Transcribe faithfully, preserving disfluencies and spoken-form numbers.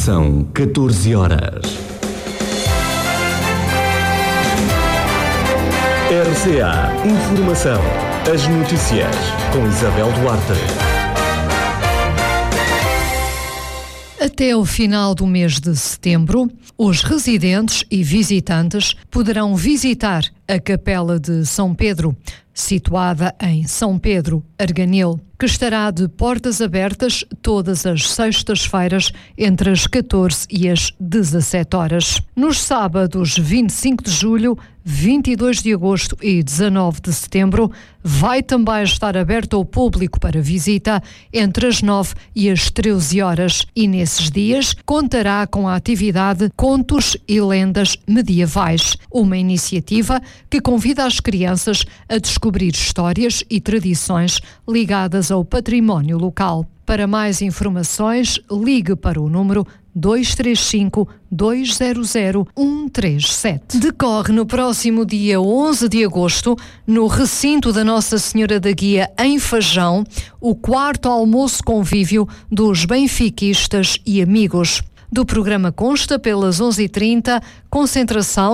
São catorze horas. R C A Informação. As notícias com Isabel Duarte. Até o final do mês de setembro, os residentes e visitantes poderão visitar a Capela de São Pedro, situada em São Pedro, Arganil, que estará de portas abertas todas as sextas-feiras entre as catorze e as dezassete horas. Nos sábados vinte e cinco de julho, vinte e dois de agosto e dezanove de setembro, vai também estar aberto ao público para visita entre as nove e as treze horas e nesses dias contará com a atividade Contos e Lendas Medievais, uma iniciativa que convida as crianças a descobrir histórias e tradições ligadas ao património local. Para mais informações, ligue para o número dois três cinco, dois zero zero, um três sete. Decorre no próximo dia onze de agosto, no recinto da Nossa Senhora da Guia, em Fajão, o quarto almoço convívio dos benfiquistas e amigos. Do programa consta, pelas onze e trinta, concentração